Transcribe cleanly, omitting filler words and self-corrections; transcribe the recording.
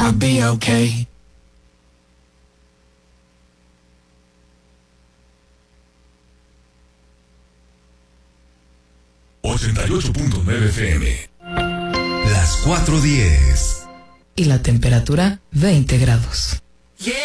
I'll be okay. FM. Las 4:10. Y la temperatura 20 grados.